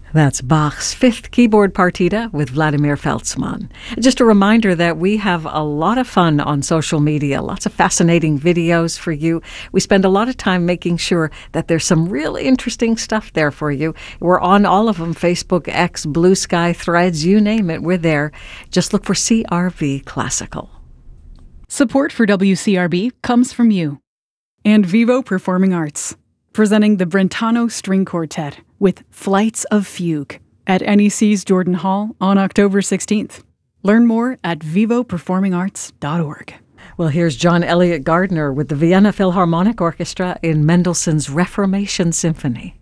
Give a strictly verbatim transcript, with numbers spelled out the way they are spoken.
That's Bach's Fifth Keyboard Partita with Vladimir Feltzmann. Just a reminder that we have a lot of fun on social media, lots of fascinating videos for you. We spend a lot of time making sure that there's some really interesting stuff there for you. We're on all of them, Facebook, X, Blue Sky, Threads, you name it, we're there. Just look for C R V Classical. Support for W C R B comes from you and Vivo Performing Arts, presenting the Brentano String Quartet with Flights of Fugue at N E C's Jordan Hall on October sixteenth. Learn more at vivo performing arts dot org. Well, here's John Elliott Gardner with the Vienna Philharmonic Orchestra in Mendelssohn's Reformation Symphony.